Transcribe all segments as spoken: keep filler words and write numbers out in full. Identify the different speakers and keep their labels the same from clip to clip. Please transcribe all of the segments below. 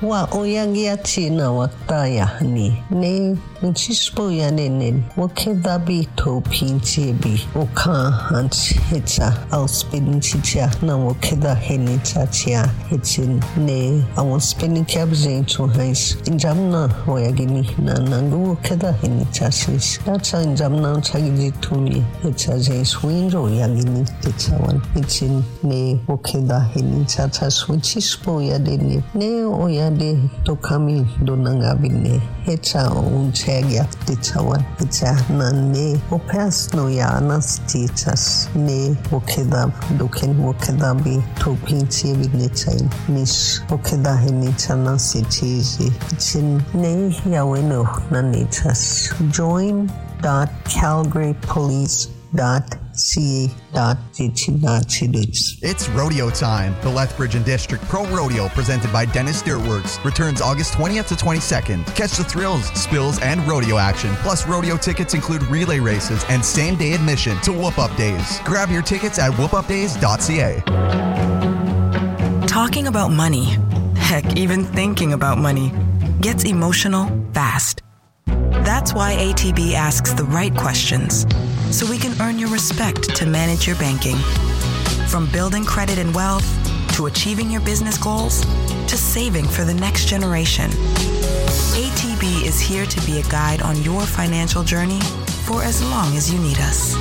Speaker 1: wa oyangia tina wataya ni ne nchispo ya nenen wakeda bi to pinche bi oka and hita au spin chicha na wakeda henita chia hitin ne I spending cabs to hais in Jamna Wayagini Nanangu Keda Hinichashis. That's in Jamna Chagi Tuli. It's a James window Yagini. It's a one. It's in Ne Okeda Hinichachas, which is Poyadini. Ne Oyade Tokami Donangabine. It's a own Chagia. It's a one. It's a Nane Opas no Yanas teachers. Ne Okeda Doken Wokedabi Topin Chibinitain. Miss Okeda Hinichana Sitizi. It's in Ne Yaweno Nanitas. Join dot calgary police dot c a dot g t dot c d.
Speaker 2: It's rodeo time. The Lethbridge and District Pro Rodeo, presented by Dennis Dirtworks, returns August twentieth to twenty-second. Catch the thrills, spills, and rodeo action. Plus, rodeo tickets include relay races and same-day admission to Whoop Up Days. Grab your tickets at whoop up days dot c a.
Speaker 3: Talking about money, heck, even thinking about money, gets emotional fast. That's why A T B asks the right questions, so we can earn your respect to manage your banking. From building credit and wealth, to achieving your business goals, to saving for the next generation. A T B is here to be a guide on your financial journey for as long as you need us.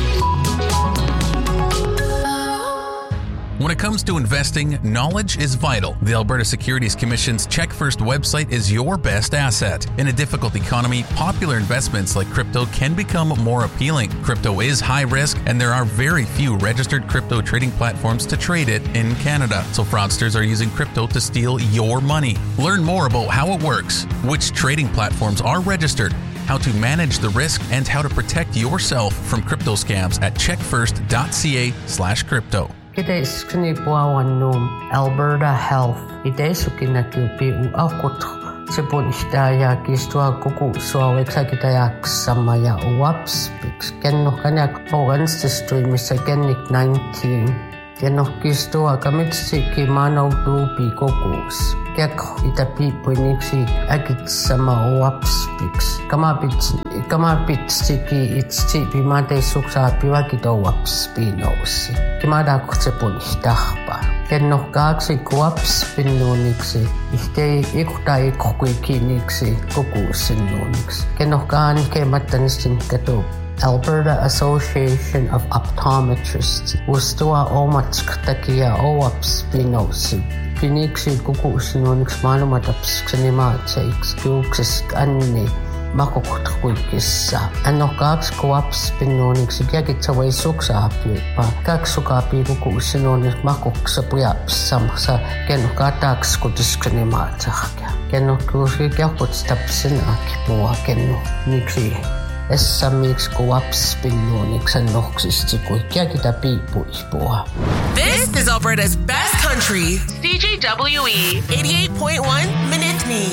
Speaker 4: When it comes to investing, knowledge is vital. The Alberta Securities Commission's Check First website is your best asset. In a difficult economy, popular investments like crypto can become more appealing. Crypto is high risk, and there are very few registered crypto trading platforms to trade it in Canada. So fraudsters are using crypto to steal your money. Learn more about how it works, which trading platforms are registered, how to manage the risk, and how to protect yourself from crypto scams at check first dot c a slash crypto.
Speaker 1: Kita iskni puawan num Alberta Health. Ita isukina kiupi u akut sepon istaya kistua kuku suaweksa kita yak samaya uwaps pix kenno kanyak pogans stream second nineteen kenno kistua kamitsi kimano dupi kukus kek ita pi poiniksi akit sama uwaps pix kamapit kamapit siki itsi pimate suksa piwakito uwaps pinosi kimada kutsepon istahpa kenno kaksi kuwaps pinuniksi Iste ikuta ikukikiniksi kukusinuniksi kenno kaan kematanistin kato Alberta Association of Optometrists ustua omatsk takia owaps pinosi Piniksi kukusinuniksi maailmataps ksanimaatseiksi juuksis anni makokutkuikissa. Anno kaksi kuwaps pinuniksi kiakitsavai suksaapiupa. Kaksi sukaapi kukusinuniksi makoksapujaps samassa kenno kataks kutisksanimaatsakia. Kenno kuuski kiakutstapsin akipua kenno niksi Essa miksi kuwaps pinuniksi annoksiksi kuikiakita piipuipua.
Speaker 5: This is Alberta's best country, C J W E eighty-eight point one Minutes.